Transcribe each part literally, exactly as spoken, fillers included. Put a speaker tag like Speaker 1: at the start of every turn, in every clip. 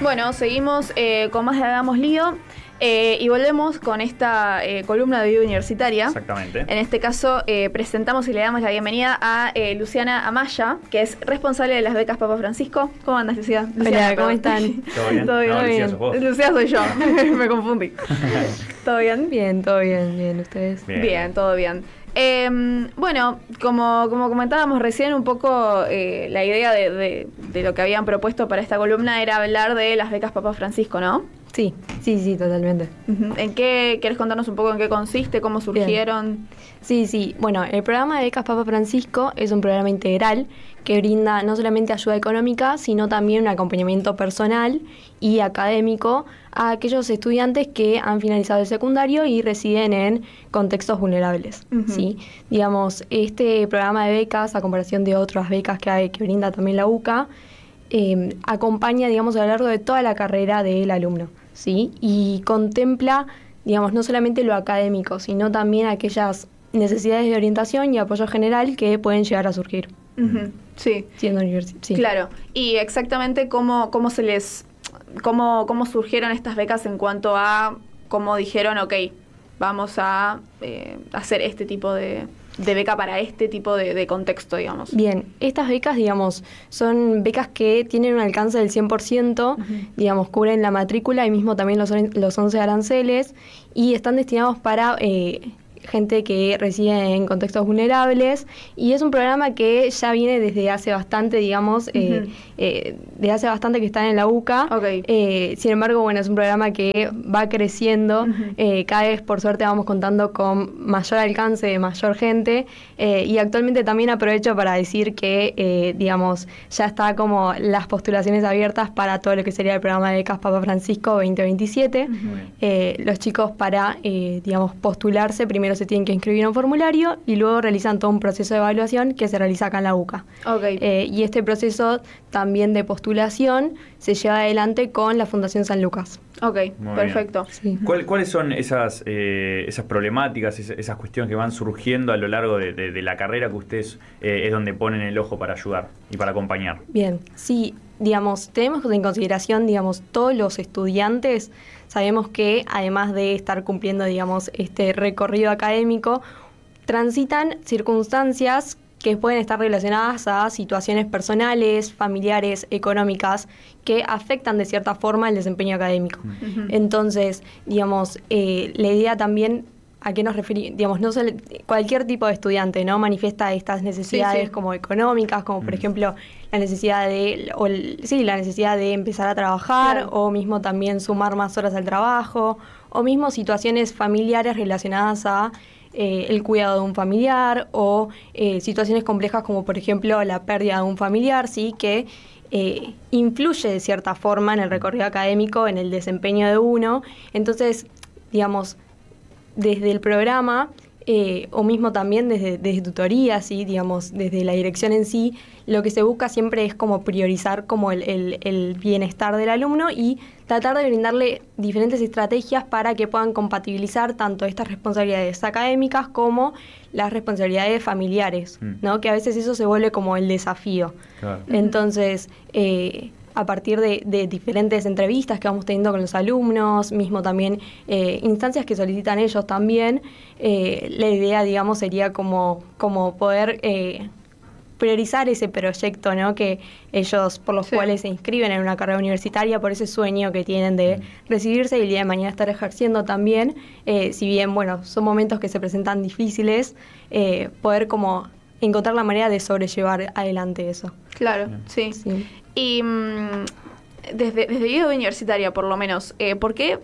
Speaker 1: Bueno, seguimos eh, con más de Hagamos Lío eh, y volvemos con esta eh, columna de vida universitaria.
Speaker 2: Exactamente.
Speaker 1: En este caso eh, presentamos y le damos la bienvenida a eh, Luciana Amaya, que es responsable de las becas Papa Francisco. ¿Cómo andas, Luciana?
Speaker 3: Luciana, Hola, ¿cómo están?
Speaker 2: ¿Todo bien?
Speaker 1: ¿Todo bien?
Speaker 2: No,
Speaker 1: ¿Todo
Speaker 2: Lucía,
Speaker 1: bien?
Speaker 2: sos vos.
Speaker 1: Lucía soy yo, me confundí. ¿Todo bien?
Speaker 3: Bien, todo bien, bien, ¿ustedes?
Speaker 2: Bien.
Speaker 1: Bien, todo bien. Eh, bueno, como, como comentábamos recién, un poco eh, la idea de, de, de lo que habían propuesto para esta columna era hablar de las becas Papa Francisco, ¿no?
Speaker 3: Sí, sí, sí, totalmente.
Speaker 1: Uh-huh. ¿En qué, querés contarnos un poco en qué consiste, cómo surgieron?
Speaker 3: Bien. Sí, sí. Bueno, el programa de becas Papa Francisco es un programa integral que brinda no solamente ayuda económica, sino también un acompañamiento personal y académico a aquellos estudiantes que han finalizado el secundario y residen en contextos vulnerables. Uh-huh. ¿Sí? Digamos, este programa de becas, a comparación de otras becas que hay, que brinda también la U C A, eh, acompaña, digamos, a lo largo de toda la carrera del alumno, ¿sí? Y contempla, digamos, no solamente lo académico, sino también aquellas necesidades de orientación y apoyo general que pueden llegar a surgir.
Speaker 1: Uh-huh. Sí.
Speaker 3: Siendo universidad. Sí.
Speaker 1: Claro. Y exactamente cómo, cómo se les, cómo, cómo surgieron estas becas en cuanto a cómo dijeron, ok, vamos a eh, hacer este tipo de, de beca para este tipo de, de contexto, digamos.
Speaker 3: Bien, estas becas, digamos, son becas que tienen un alcance del cien por ciento, uh-huh. digamos, cubren la matrícula y mismo también los, los once aranceles y están destinados para eh, gente que reside en contextos vulnerables, y es un programa que ya viene desde hace bastante, digamos, uh-huh. eh, eh, desde hace bastante que está en la U C A.
Speaker 1: Okay.
Speaker 3: Eh, sin embargo, bueno, es un programa que va creciendo, uh-huh. eh, cada vez por suerte vamos contando con mayor alcance de mayor gente, eh, y actualmente también aprovecho para decir que, eh, digamos, ya está como las postulaciones abiertas para todo lo que sería el programa de becas Papa Francisco veinte veintisiete. Uh-huh. eh, los chicos para, eh, digamos, postularse, primero se tienen que inscribir en un formulario y luego realizan todo un proceso de evaluación que se realiza acá en la U C A.
Speaker 1: Okay.
Speaker 3: Eh, y este proceso también de postulación se lleva adelante con la Fundación San Lucas.
Speaker 1: Ok,
Speaker 2: Muy
Speaker 1: perfecto.
Speaker 3: Sí.
Speaker 2: ¿Cuál, ¿Cuáles son esas eh, esas problemáticas, esas, esas cuestiones que van surgiendo a lo largo de, de, de la carrera que ustedes eh, es donde ponen el ojo para ayudar y para acompañar?
Speaker 3: Bien, sí, digamos, tenemos en consideración, digamos, todos los estudiantes. Sabemos que además de estar cumpliendo, digamos, este recorrido académico, transitan circunstancias que pueden estar relacionadas a situaciones personales, familiares, económicas, que afectan de cierta forma el desempeño académico. Uh-huh. Entonces, digamos, eh, la idea también, ¿a qué nos referimos? Digamos, no solo, cualquier tipo de estudiante, ¿no?, manifiesta estas necesidades, sí, sí, como económicas, como por mm. ejemplo la necesidad de, o el, sí, la necesidad de empezar a trabajar, claro, o mismo también sumar más horas al trabajo, o mismo situaciones familiares relacionadas a eh, el cuidado de un familiar, o eh, situaciones complejas como por ejemplo la pérdida de un familiar, sí, que eh, influye de cierta forma en el recorrido académico, en el desempeño de uno. Entonces, digamos, desde el programa, eh, o mismo también desde, desde tutorías, ¿sí?, digamos, desde la dirección en sí, lo que se busca siempre es como priorizar como el, el, el bienestar del alumno y tratar de brindarle diferentes estrategias para que puedan compatibilizar tanto estas responsabilidades académicas como las responsabilidades familiares, mm. ¿no?, que a veces eso se vuelve como el desafío. Claro. Entonces, eh, a partir de, de diferentes entrevistas que vamos teniendo con los alumnos, mismo también eh, instancias que solicitan ellos también, eh, la idea, digamos, sería como, como poder eh, priorizar ese proyecto, ¿no?, que ellos, por los sí. cuales se inscriben en una carrera universitaria, por ese sueño que tienen de recibirse y el día de mañana estar ejerciendo también, eh, si bien, bueno, son momentos que se presentan difíciles, eh, poder como encontrar la manera de sobrellevar adelante eso.
Speaker 1: Claro, sí. sí. Y mmm, desde, desde vida universitaria, por lo menos, eh, ¿por qué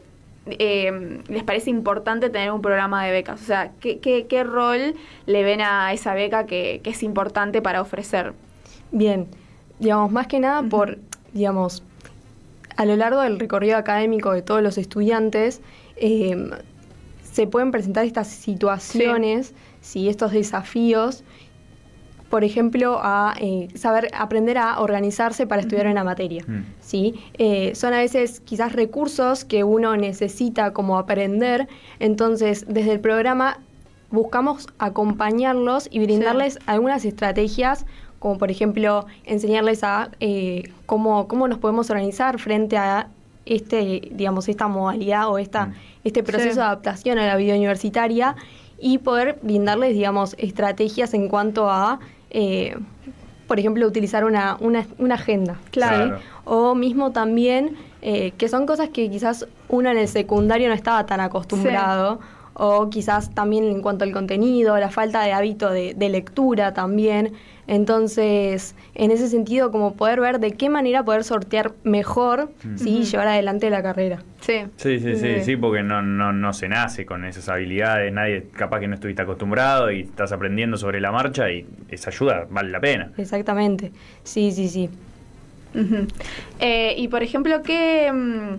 Speaker 1: eh, les parece importante tener un programa de becas? O sea, ¿qué, qué, qué rol le ven a esa beca que, que es importante para ofrecer?
Speaker 3: Bien, digamos, más que nada uh-huh. por, digamos, a lo largo del recorrido académico de todos los estudiantes, eh, se pueden presentar estas situaciones, sí. ¿sí?, estos desafíos. Por ejemplo, a eh, saber aprender a organizarse para estudiar una materia, mm. ¿sí? Eh, son a veces quizás recursos que uno necesita como aprender, entonces desde el programa buscamos acompañarlos y brindarles sí. algunas estrategias como por ejemplo enseñarles a eh, cómo, cómo nos podemos organizar frente a este, digamos, esta modalidad o esta, mm. este proceso sí. de adaptación a la vida universitaria y poder brindarles, digamos, estrategias en cuanto a, eh, por ejemplo, utilizar una, una, una agenda.
Speaker 2: Claro.
Speaker 3: ¿sí? O mismo también, eh, que son cosas que quizás uno en el secundario no estaba tan acostumbrado, sí. o quizás también en cuanto al contenido, la falta de hábito de, de lectura también. Entonces, en ese sentido, como poder ver de qué manera poder sortear mejor, mm. ¿sí? Uh-huh. llevar adelante la carrera.
Speaker 1: Sí,
Speaker 2: sí, sí, sí, sí, sí porque no, no, no se nace con esas habilidades, nadie, capaz que no estuviste acostumbrado y estás aprendiendo sobre la marcha y esa ayuda vale la pena.
Speaker 3: Exactamente, sí, sí, sí.
Speaker 1: Uh-huh. Eh, y por ejemplo, ¿qué,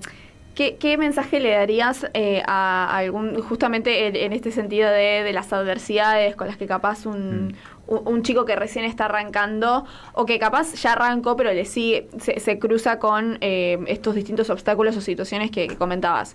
Speaker 1: qué, qué mensaje le darías eh, a, a algún, justamente en, en este sentido de, de las adversidades con las que capaz un... Mm. un chico que recién está arrancando o que capaz ya arrancó pero le sigue se, se cruza con eh, estos distintos obstáculos o situaciones que, que comentabas?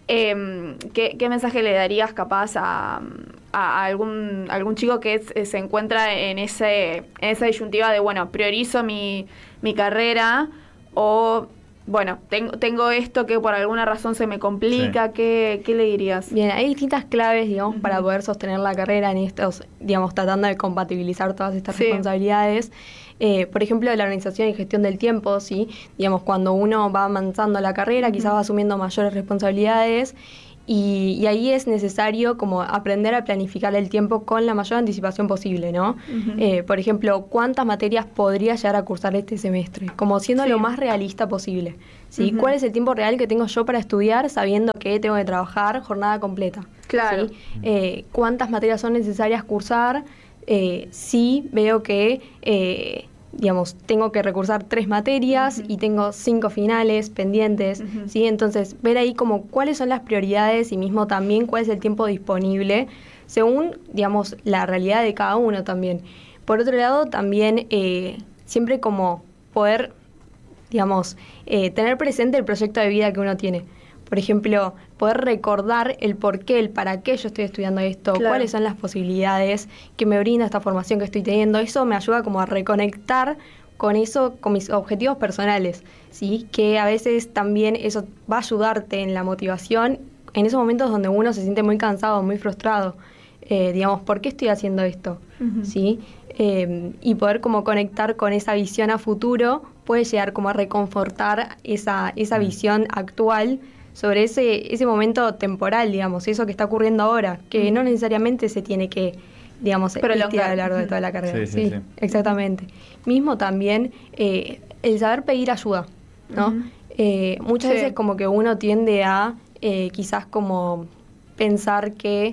Speaker 1: Eh, ¿qué, ¿Qué mensaje le darías capaz a, a algún algún chico que es, se encuentra en ese en esa disyuntiva de, bueno, priorizo mi, mi carrera o... Bueno, tengo, tengo esto que por alguna razón se me complica, sí. ¿qué, ¿qué le dirías?
Speaker 3: Bien, hay distintas claves, digamos, uh-huh. para poder sostener la carrera en estos, digamos, tratando de compatibilizar todas estas sí. responsabilidades. Eh, por ejemplo, la organización y gestión del tiempo, ¿sí? Digamos, cuando uno va avanzando la carrera, uh-huh. quizás va asumiendo mayores responsabilidades. Y, y ahí es necesario como aprender a planificar el tiempo con la mayor anticipación posible, ¿no? Uh-huh. Eh, por ejemplo, ¿cuántas materias podría llegar a cursar este semestre? Como siendo sí. lo más realista posible, ¿sí? Uh-huh. ¿Cuál es el tiempo real que tengo yo para estudiar sabiendo que tengo que trabajar jornada completa?
Speaker 1: Claro.
Speaker 3: ¿sí? Eh, ¿Cuántas materias son necesarias cursar? Eh, sí veo que... Eh, digamos, tengo que recursar tres materias uh-huh. y tengo cinco finales pendientes, uh-huh. ¿sí? Entonces, ver ahí como cuáles son las prioridades y mismo también cuál es el tiempo disponible según, digamos, la realidad de cada uno también. Por otro lado, también eh, siempre como poder, digamos, eh, tener presente el proyecto de vida que uno tiene. Por ejemplo, poder recordar el por qué, el para qué yo estoy estudiando esto, claro. cuáles son las posibilidades que me brinda esta formación que estoy teniendo. Eso me ayuda como a reconectar con eso, con mis objetivos personales, ¿sí? Que a veces también eso va a ayudarte en la motivación en esos momentos donde uno se siente muy cansado, muy frustrado. Eh, digamos, ¿por qué estoy haciendo esto? Uh-huh. ¿Sí? Eh, y poder como conectar con esa visión a futuro puede llegar como a reconfortar esa, esa visión actual sobre ese ese momento temporal, digamos, eso que está ocurriendo ahora, que uh-huh. no necesariamente se tiene que, digamos, existir a lo largo de toda la carrera.
Speaker 2: Sí, sí,
Speaker 3: sí,
Speaker 2: sí.
Speaker 3: exactamente. Mismo también eh, el saber pedir ayuda, ¿no? Uh-huh. Eh, muchas sí. veces como que uno tiende a eh, quizás como pensar que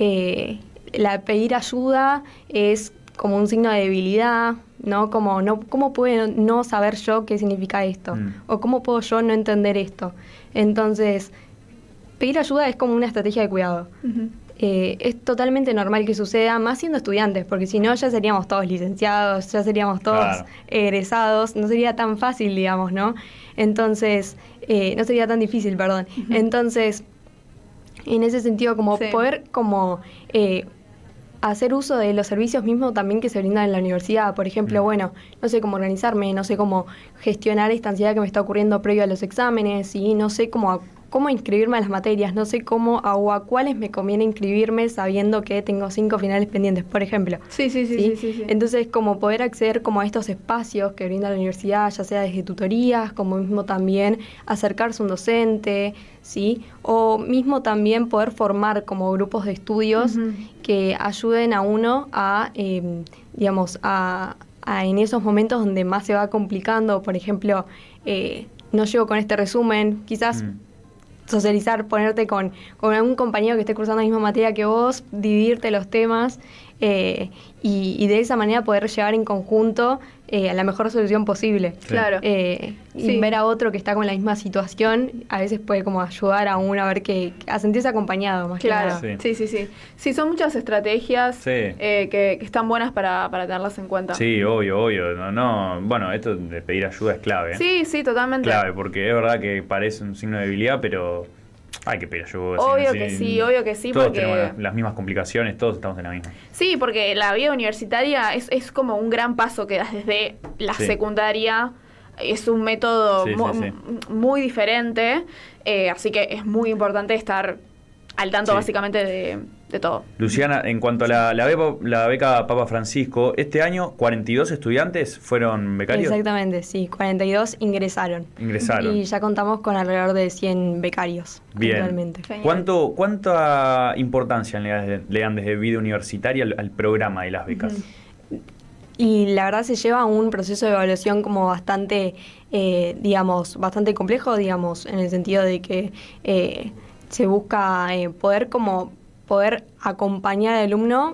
Speaker 3: eh, la pedir ayuda es como un signo de debilidad, ¿no? Como, no, ¿cómo puedo no saber yo qué significa esto? Mm. O ¿cómo puedo yo no entender esto? Entonces, pedir ayuda es como una estrategia de cuidado. Uh-huh. Eh, es totalmente normal que suceda, más siendo estudiantes, porque si no ya seríamos todos licenciados, ya seríamos todos claro. egresados, no sería tan fácil, digamos, ¿no? Entonces, eh, no sería tan difícil, perdón. Uh-huh. Entonces, en ese sentido, como sí. poder como... Eh, hacer uso de los servicios mismos también que se brindan en la universidad. Por ejemplo, mm. bueno, no sé cómo organizarme, no sé cómo gestionar esta ansiedad que me está ocurriendo previo a los exámenes, y no sé cómo, cómo inscribirme a las materias, no sé cómo o a cuáles me conviene inscribirme sabiendo que tengo cinco finales pendientes, por ejemplo.
Speaker 1: Sí, sí, sí. ¿sí? sí, sí, sí.
Speaker 3: Entonces, como poder acceder como a estos espacios que brinda la universidad, ya sea desde tutorías, como mismo también acercarse a un docente, ¿sí? O mismo también poder formar como grupos de estudios uh-huh. que ayuden a uno a, eh, digamos, a, a en esos momentos donde más se va complicando, por ejemplo, eh, no llego con este resumen, quizás mm. socializar, ponerte con, con algún compañero que esté cursando la misma materia que vos, dividirte los temas eh, y, y de esa manera poder llevar en conjunto eh, a la mejor solución posible.
Speaker 1: Sí. Claro.
Speaker 3: Eh,
Speaker 1: sí.
Speaker 3: Y ver a otro que está con la misma situación a veces puede como ayudar a uno a ver que a sentirse acompañado más
Speaker 1: claro.
Speaker 3: que nada.
Speaker 1: Sí, sí, sí. Sí, sí son muchas estrategias sí. eh, que, que están buenas para, para tenerlas en cuenta.
Speaker 2: Sí, obvio, obvio. No, no, bueno, esto de pedir ayuda es clave. ¿eh?
Speaker 1: Sí, sí, totalmente.
Speaker 2: Clave, porque es verdad que parece un signo de debilidad, pero Ay, qué pena, yo
Speaker 1: Obvio
Speaker 2: así,
Speaker 1: que
Speaker 2: así,
Speaker 1: sí, obvio que sí,
Speaker 2: todos
Speaker 1: porque...
Speaker 2: tenemos las, las mismas complicaciones, todos estamos en la misma.
Speaker 1: Sí, porque la vida universitaria es, es como un gran paso que das desde la
Speaker 2: Sí.
Speaker 1: secundaria. Es un método
Speaker 2: Sí,
Speaker 1: mu-
Speaker 2: sí, sí.
Speaker 1: m- muy diferente, eh, así que es muy importante estar al tanto
Speaker 2: Sí.
Speaker 1: básicamente de, de todo.
Speaker 2: Luciana, en cuanto a la, la, beca, la beca Papa Francisco, este año cuarenta y dos estudiantes fueron becarios.
Speaker 3: Exactamente, sí, cuarenta y dos ingresaron.
Speaker 2: Ingresaron.
Speaker 3: Y ya contamos con alrededor de cien becarios
Speaker 2: Bien.
Speaker 3: actualmente.
Speaker 1: Genial.
Speaker 2: ¿Cuánto, ¿Cuánta importancia le dan, le dan desde vida universitaria al, al programa de las becas?
Speaker 1: Ujú.
Speaker 3: Y la verdad se lleva un proceso de evaluación como bastante, eh, digamos, bastante complejo, digamos, en el sentido de que eh, se busca eh, poder como poder acompañar al alumno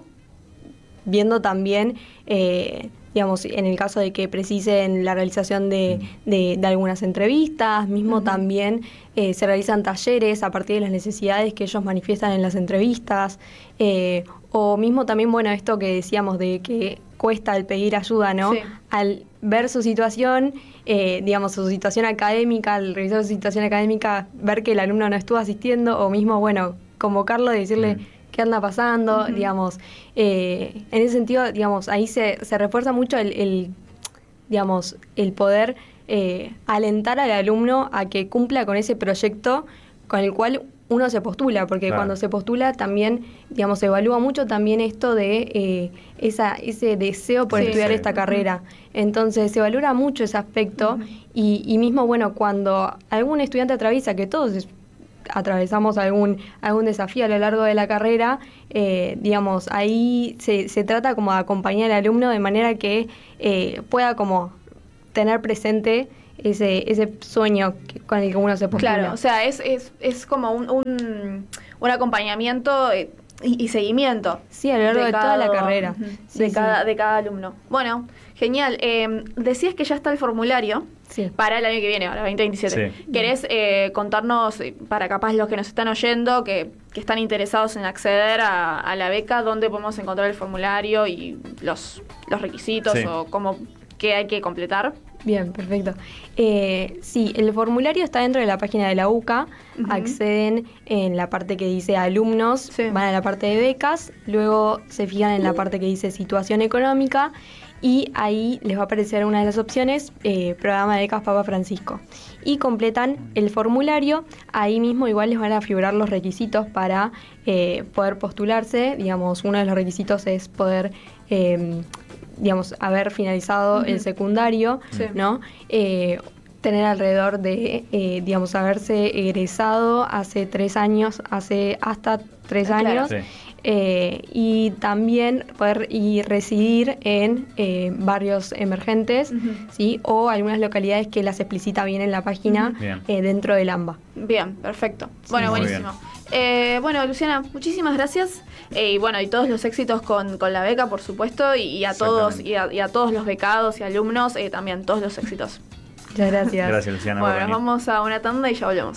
Speaker 3: viendo también, eh, digamos, en el caso de que precisen la realización de, de, de algunas entrevistas, mismo
Speaker 1: Ujú.
Speaker 3: también eh, se realizan talleres a partir de las necesidades que ellos manifiestan en las entrevistas, eh, o mismo también, bueno, esto que decíamos de que cuesta el pedir ayuda, ¿no?
Speaker 1: Sí.
Speaker 3: Al ver su situación, eh, digamos, su situación académica, al revisar su situación académica, ver que el alumno no estuvo asistiendo, o mismo, bueno, convocarlo y decirle...
Speaker 2: Mm.
Speaker 3: qué anda pasando,
Speaker 1: Ujú.
Speaker 3: digamos, eh, en ese sentido, digamos, ahí se, se refuerza mucho el, el, digamos, el poder eh, alentar al alumno a que cumpla con ese proyecto con el cual uno se postula, porque
Speaker 2: Claro.
Speaker 3: cuando se postula también, digamos, se evalúa mucho también esto de eh, esa, ese deseo por
Speaker 1: Sí.
Speaker 3: estudiar
Speaker 2: Sí.
Speaker 3: esta carrera. Entonces se valora mucho ese aspecto
Speaker 1: Ujú.
Speaker 3: y, y mismo, bueno, cuando algún estudiante atraviesa, que todos es- atravesamos algún, algún desafío a lo largo de la carrera, eh, digamos, ahí se, se trata como de acompañar al alumno de manera que eh, pueda como tener presente ese, ese sueño que- con el que uno se postula.
Speaker 1: Claro, o sea, es, es, es como un, un, un acompañamiento eh, y, y seguimiento.
Speaker 3: Sí, a lo largo de, toda la carrera.
Speaker 1: Ujú,
Speaker 3: Sí,
Speaker 1: de,
Speaker 3: sí.
Speaker 1: cada, de cada alumno. Bueno, genial. Eh, decías que ya está el formulario
Speaker 3: Sí.
Speaker 1: para el año que viene, ahora veinte veintisiete.
Speaker 2: Sí.
Speaker 1: ¿Querés eh, contarnos, eh, para capaz los que nos están oyendo, que, que están interesados en acceder a, a la beca, dónde podemos encontrar el formulario y los, los requisitos
Speaker 2: Sí.
Speaker 1: o cómo, qué hay que completar?
Speaker 3: Bien, perfecto. Eh, sí, el formulario está dentro de la página de la U C A.
Speaker 1: Ujú.
Speaker 3: Acceden en la parte que dice alumnos,
Speaker 1: Sí.
Speaker 3: van a la parte de becas, luego se fijan en la parte que dice situación económica y ahí les va a aparecer una de las opciones, eh, programa de becas Papa Francisco. Y completan el formulario, ahí mismo igual les van a figurar los requisitos para eh, poder postularse. Digamos, uno de los requisitos es poder... eh, digamos, haber finalizado
Speaker 1: Ujú.
Speaker 3: el secundario,
Speaker 1: Sí.
Speaker 3: ¿no? Eh, tener alrededor de, eh, digamos, haberse egresado hace tres años, hace hasta tres
Speaker 1: Ah, claro.
Speaker 3: años,
Speaker 2: Sí.
Speaker 3: eh, y también poder y residir en eh, barrios emergentes,
Speaker 1: Ujú.
Speaker 3: ¿sí? O algunas localidades que las explicita bien en la página
Speaker 2: Ujú. Bien.
Speaker 3: eh, dentro del AMBA.
Speaker 1: Bien, perfecto. Bueno,
Speaker 2: muy
Speaker 1: buenísimo. Eh, bueno, Luciana, muchísimas gracias. Eh, y bueno, y todos los éxitos con, con la beca, por supuesto, y, y a todos, y a, y a todos los becados y alumnos, eh, también todos los éxitos.
Speaker 3: Muchas gracias.
Speaker 2: Gracias, Luciana. por
Speaker 1: Bueno, nos
Speaker 2: venir.
Speaker 1: vamos a una tanda y ya volvemos.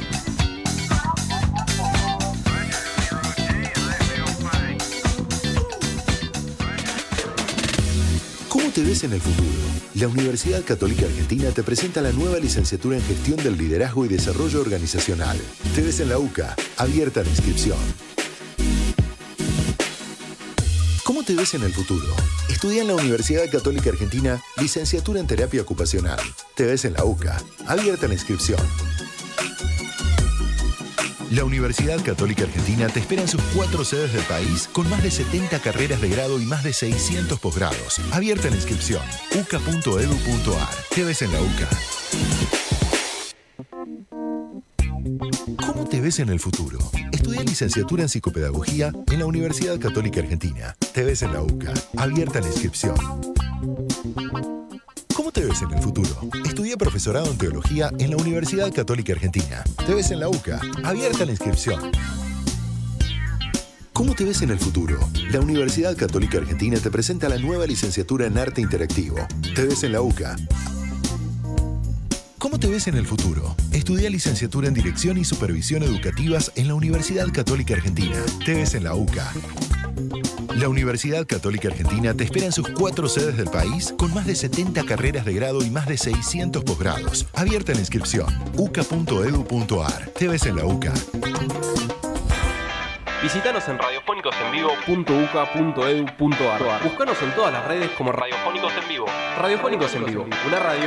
Speaker 4: ¿Cómo te ves en el futuro? La Universidad Católica Argentina te presenta la nueva licenciatura en Gestión del Liderazgo y Desarrollo Organizacional. Te ves en la U C A, abierta la inscripción. ¿Cómo te ves en el futuro? Estudia en la Universidad Católica Argentina licenciatura en Terapia Ocupacional. Te ves en la U C A, abierta la inscripción. La Universidad Católica Argentina te espera en sus cuatro sedes del país con más de setenta carreras de grado y más de seiscientos posgrados. Abierta la inscripción. u c a punto e d u punto a r. Te ves en la U C A. ¿Cómo te ves en el futuro? Estudia licenciatura en Psicopedagogía en la Universidad Católica Argentina. Te ves en la U C A. Abierta la inscripción. ¿Cómo te ves en el futuro? Estudia profesorado en Teología en la Universidad Católica Argentina. Te ves en la U C A. Abierta la inscripción. ¿Cómo te ves en el futuro? La Universidad Católica Argentina te presenta la nueva licenciatura en Arte Interactivo. Te ves en la U C A. ¿Cómo te ves en el futuro? Estudia licenciatura en Dirección y Supervisión Educativas en la Universidad Católica Argentina. Te ves en la U C A. La Universidad Católica Argentina te espera en sus cuatro sedes del país con más de setenta carreras de grado y más de seiscientos posgrados. Abierta la inscripción. u c a punto e d u punto a r. Te ves en la UCA.
Speaker 5: Visítanos en radiofónicos en vivo punto u c a punto e d u punto a r. Búscanos en todas las redes como Radiofónicos en Vivo. Radiofónicos en Vivo, una radio